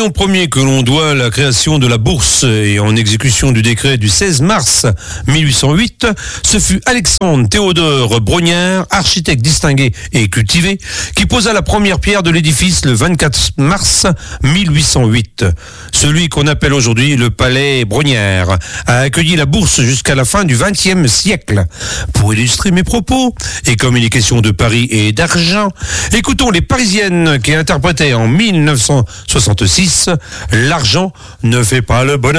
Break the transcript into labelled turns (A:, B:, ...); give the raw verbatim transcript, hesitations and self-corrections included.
A: Léon Ier que l'on doit la création de la bourse et en exécution du décret du seize mars mille huit cent huit, ce fut Alexandre Théodore Brongniart, architecte distingué et cultivé, qui posa la première pierre de l'édifice le vingt-quatre mars mille huit cent huit. Celui qu'on appelle aujourd'hui le palais Brongniart a accueilli la bourse jusqu'à la fin du vingtième siècle. Pour illustrer mes propos, et comme il est question de Paris et d'argent, écoutons les Parisiennes qui interprétaient en mille neuf cent soixante-six « L'argent ne fait pas le bonheur ».